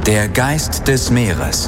Der Geist des Meeres.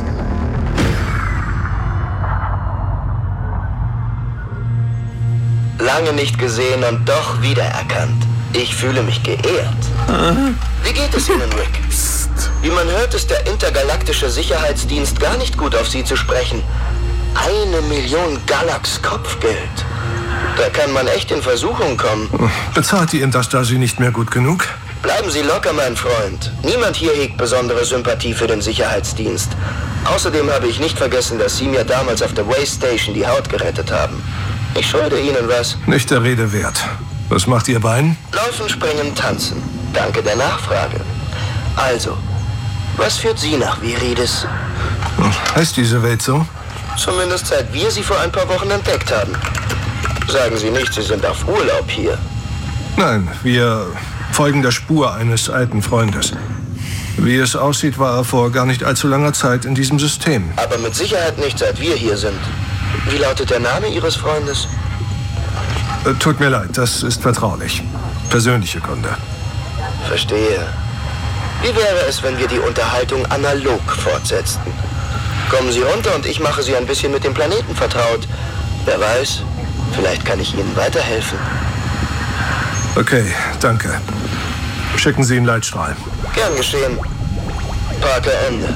Lange nicht gesehen und doch wiedererkannt. Ich fühle mich geehrt. Wie geht es Ihnen, Rick? Wie man hört, ist der intergalaktische Sicherheitsdienst gar nicht gut auf Sie zu sprechen. 1 Million Galax Kopfgeld. Da kann man echt in Versuchung kommen. Bezahlt die Interstasi nicht mehr gut genug? Bleiben Sie locker, mein Freund. Niemand hier hegt besondere Sympathie für den Sicherheitsdienst. Außerdem habe ich nicht vergessen, dass Sie mir damals auf der Way Station die Haut gerettet haben. Ich schulde Ihnen was. Nicht der Rede wert. Was macht Ihr Bein? Laufen, springen, tanzen. Danke der Nachfrage. Also, was führt Sie nach Viridis? Heißt diese Welt so? Zumindest seit wir sie vor ein paar Wochen entdeckt haben. Sagen Sie nicht, Sie sind auf Urlaub hier. Nein, wir folgen der Spur eines alten Freundes. Wie es aussieht, war er vor gar nicht allzu langer Zeit in diesem System. Aber mit Sicherheit nicht, seit wir hier sind. Wie lautet der Name Ihres Freundes? Tut mir leid, das ist vertraulich. Persönliche Gründe. Verstehe. Wie wäre es, wenn wir die Unterhaltung analog fortsetzten? Kommen Sie runter und ich mache Sie ein bisschen mit dem Planeten vertraut. Wer weiß, vielleicht kann ich Ihnen weiterhelfen. Okay, danke. Schicken Sie einen Leitstrahl. Gern geschehen. Parker, Ende.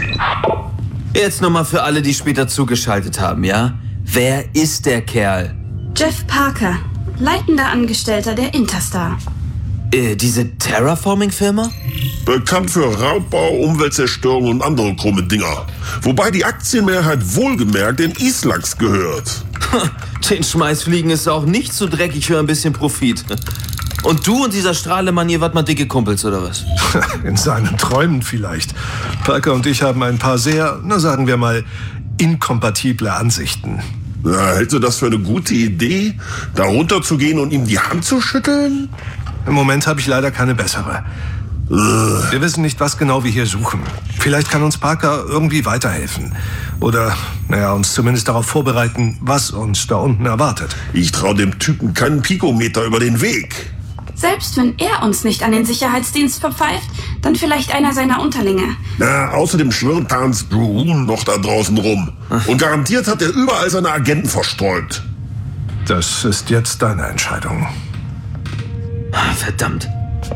Jetzt nochmal für alle, die später zugeschaltet haben, ja? Wer ist der Kerl? Jeff Parker, leitender Angestellter der Interstar. Diese Terraforming-Firma? Bekannt für Raubbau, Umweltzerstörung und andere krumme Dinger. Wobei die Aktienmehrheit wohlgemerkt in Islax gehört. Den Schmeißfliegen ist auch nicht so dreckig für ein bisschen Profit. Und du und dieser Strahlemann, ihr wart mal dicke Kumpels, oder was? In seinen Träumen vielleicht. Parker und ich haben ein paar sehr, sagen wir mal, inkompatible Ansichten. Na, hältst du das für eine gute Idee, da runterzugehen und ihm die Hand zu schütteln? Im Moment habe ich leider keine bessere. Wir wissen nicht, was genau wir hier suchen. Vielleicht kann uns Parker irgendwie weiterhelfen. Oder, uns zumindest darauf vorbereiten, was uns da unten erwartet. Ich traue dem Typen keinen Pikometer über den Weg. Selbst wenn er uns nicht an den Sicherheitsdienst verpfeift, dann vielleicht einer seiner Unterlinge. Na, außerdem schwirrt Hans Broom noch da draußen rum. Und garantiert hat er überall seine Agenten verstreut. Das ist jetzt deine Entscheidung. Verdammt.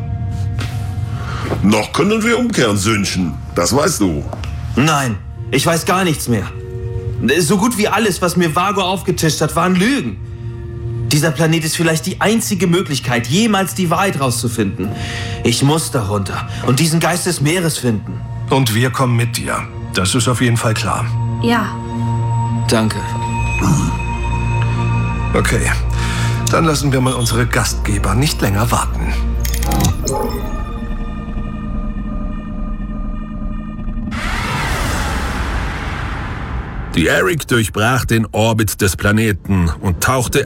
Noch können wir umkehren, Söhnchen. Das weißt du. Nein, ich weiß gar nichts mehr. So gut wie alles, was mir Vago aufgetischt hat, waren Lügen. Dieser Planet ist vielleicht die einzige Möglichkeit, jemals die Wahrheit rauszufinden. Ich muss darunter und diesen Geist des Meeres finden. Und wir kommen mit dir. Das ist auf jeden Fall klar. Ja. Danke. Okay, dann lassen wir mal unsere Gastgeber nicht länger warten. Die Erik durchbrach den Orbit des Planeten und tauchte